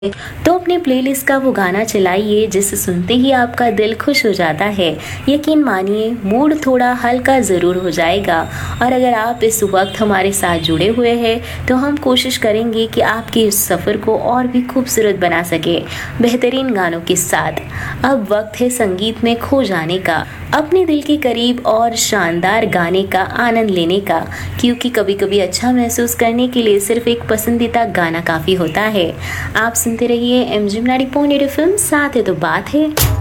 तो अपने प्लेलिस्ट का वो गाना चलाइए जिसे सुनते ही आपका दिल खुश हो जाता है। यकीन मानिए मूड थोड़ा हल्का ज़रूर हो जाएगा। और अगर आप इस वक्त हमारे साथ जुड़े हुए हैं तो हम कोशिश करेंगे कि आपके इस सफ़र को और भी खूबसूरत बना सके बेहतरीन गानों के साथ। अब वक्त है संगीत में खो जाने का, अपने दिल के करीब और शानदार गाने का आनंद लेने का, क्योंकि कभी कभी अच्छा महसूस करने के लिए सिर्फ एक पसंदीदा गाना काफ़ी होता है। आप सुनते रहिए MG 90.8 FM, साथ है तो बात है।